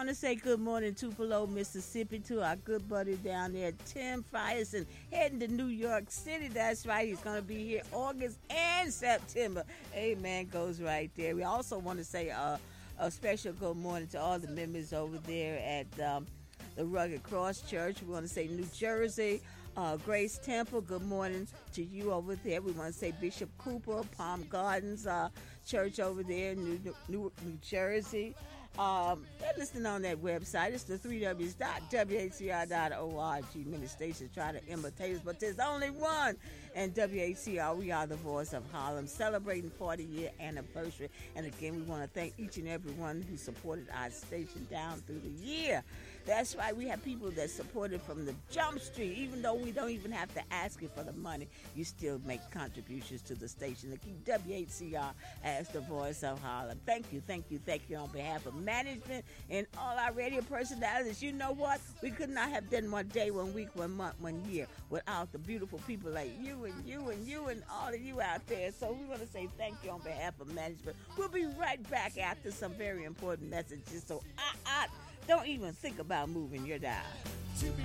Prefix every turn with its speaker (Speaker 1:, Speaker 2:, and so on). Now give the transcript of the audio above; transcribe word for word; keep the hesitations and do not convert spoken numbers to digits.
Speaker 1: want to say good morning, Tupelo, Mississippi, to our good buddy down there, Tim Frierson, heading to New York City. That's right. He's going to be here August and September. Amen. Goes right there. We also want to say uh, a special good morning to all the members over there at um, the Rugged Cross Church. We want to say New Jersey, uh, Grace Temple. Good morning to you over there. We want to say Bishop Cooper, Palm Gardens uh, Church over there, New, New, New Jersey. Um, they're listening on that website. It's the three W's dot W H C R dot org. Many stations try to imitate us, but there's only one. And W H C R, we are the voice of Harlem, celebrating forty-year anniversary. And again, we want to thank each and every one who supported our station down through the year. That's right. We have people that supported from the Jump Street. Even though we don't even have to ask you for the money, you still make contributions to the station to keep W H C R as the voice of Harlem. Thank you, thank you, thank you on behalf of management and all our radio personalities. You know what? We could not have done one day, one week, one month, one year without the beautiful people like you and you and you and all of you out there. So we want to say thank you on behalf of management. We'll be right back after some very important messages. So ah, ah, don't even think about moving your dial.